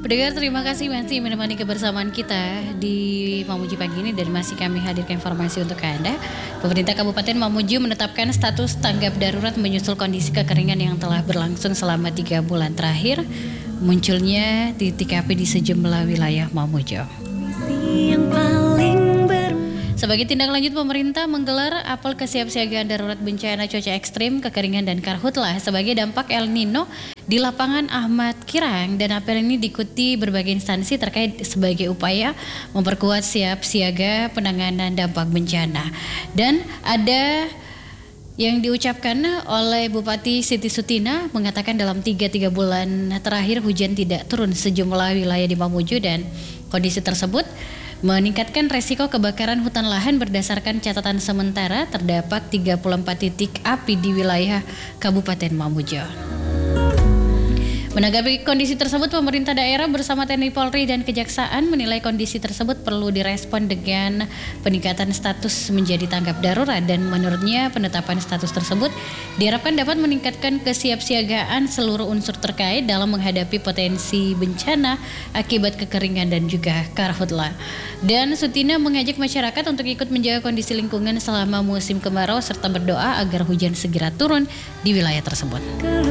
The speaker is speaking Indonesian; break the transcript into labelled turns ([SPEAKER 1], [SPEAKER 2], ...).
[SPEAKER 1] Pendengar, terima kasih masih menemani kebersamaan kita di Mamuju pagi ini dan masih kami hadirkan informasi untuk Anda. Pemerintah Kabupaten Mamuju menetapkan status tanggap darurat menyusul kondisi kekeringan yang telah berlangsung selama 3 bulan terakhir. Munculnya titik api di sejumlah wilayah Mamuju. Sebagai tindak lanjut, pemerintah menggelar apel kesiapsiagaan darurat bencana cuaca ekstrim, kekeringan, dan karhutlah sebagai dampak El Nino di lapangan Ahmad Kirang, dan apel ini diikuti berbagai instansi terkait sebagai upaya memperkuat siap siaga penanganan dampak bencana. Dan ada yang diucapkan oleh Bupati Siti Sutina mengatakan dalam 3 bulan terakhir hujan tidak turun sejumlah wilayah di Mamuju dan kondisi tersebut meningkatkan resiko kebakaran hutan lahan. Berdasarkan catatan sementara terdapat 34 titik api di wilayah Kabupaten Mamuju. Menanggapi kondisi tersebut, pemerintah daerah bersama TNI Polri dan Kejaksaan menilai kondisi tersebut perlu direspon dengan peningkatan status menjadi tanggap darurat, dan menurutnya penetapan status tersebut diharapkan dapat meningkatkan kesiapsiagaan seluruh unsur terkait dalam menghadapi potensi bencana akibat kekeringan dan juga karhutla. Dan Sutina mengajak masyarakat untuk ikut menjaga kondisi lingkungan selama musim kemarau serta berdoa agar hujan segera turun di wilayah tersebut.